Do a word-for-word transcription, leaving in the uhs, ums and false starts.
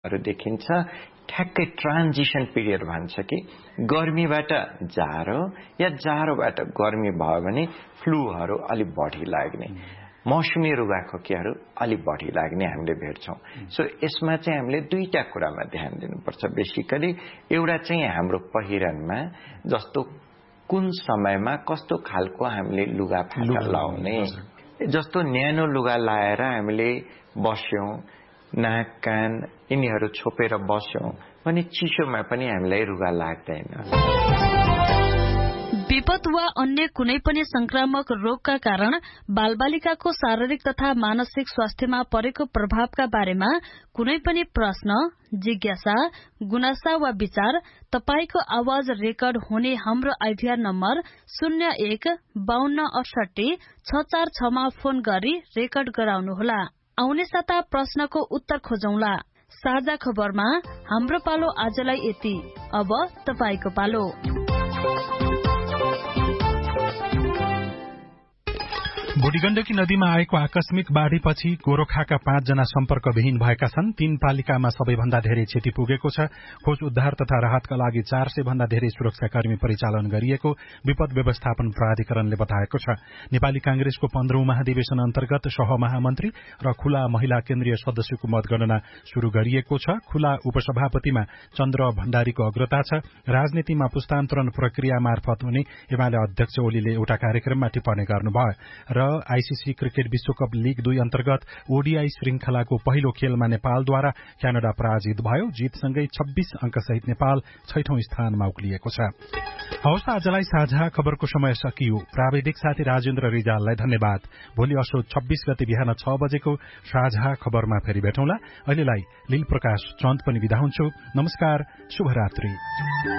देखिन्छ। ठ्याक्कै transition period भन्छ कि गर्मीबाट जाडो या जाडोबाट गर्मी भयो भने फ्लूहरू अलिक बढी लाग्ने, मौसमी रुगाखोकीहरू अलिक बढी लाग्ने हामीले भेट्छौँ। सो यसमा चाहिँ हामीले दुईटा कुरामा ध्यान दिनुपर्छ बेसिकली। एउटा चाहिँ हाम्रो पहिरनमा जस्तो कुन समयमा कस्तो खालको हामीले लुगा फाटा लाउने, जस्तो न्यानो लुगा लाएर हामीले बस्यौं, नाक कान यिनीहरू छोपेर बस्यौं भने चिसोमा पनि हामीलाई रुगा लाग्दैन। विपद वा अन्य कुनै पनि संक्रामक रोगका कारण बालबालिकाको शारीरिक तथा मानसिक स्वास्थ्यमा परेको प्रभावका बारेमा कुनै पनि प्रश्न, जिज्ञासा, गुनासा वा विचार तपाईको आवाज रेकर्ड हुने हाम्रो आइभीआर नम्बर शून्य एक बाहन्न अठसट्ठी छ चार छमा फोन गरी रेकर्ड गराउनुहोला। आउने साता प्रश्नको उत्तर खोजौंला। साझा खबरमा हाम्रो पालो आजलाई यति। अब तपाईको पालो। बुढीगण्डकी नदीमा आएको आकस्मिक बाढ़ीपछि गोरखाका पाँचजना सम्पर्कविहीन भएका छन्। तीन पालिकामा सबैभन्दा धेरै क्षति पुगेको छ। खोज उद्धार तथा राहतका लागि चार सय भन्दा धेरै सुरक्षाकर्मी परिचालन गरिएको विपद व्यवस्थापन प्राधिकरणले बताएको छ। नेपाली कांग्रेसको पन्ध्रौं महाधिवेशन अन्तर्गत सहमहामन्त्री र खुला महिला केन्द्रीय सदस्यको मतगणना शुरू गरिएको छ। खुला उपसभापतिमा चन्द्र भण्डारीको अग्रता छ। राजनीतिमा पुस्तान्तरण प्रक्रिया मार्फत हुने एमाले अध्यक्ष ओलीले एउटा कार्यक्रममा टिप्पणी गर्नुभयो र आईसीसी क्रिकेट विश्वकप लीग दुई अन्तर्गत ओडीआई श्रृंखलाको पहिलो खेलमा नेपालद्वारा क्यानाडा पराजित भयो। जीतसँगै छब्बीस अंकसहित नेपाल छैठौं स्थानमा उक्लिएको छ। हवस्, आजलाई साझा खबरको समय सकियो। प्राविधिक साथी राजेन्द्र रिजाललाई धन्यवाद। भोलि असोज छब्बीस गते बिहान छ बजेको साझा खबरमा फेरि भेटौँला। अहिलेलाई लील प्रकाश चन्द पनि बिदा हुन्छु। नमस्कार, शुभरात्रि।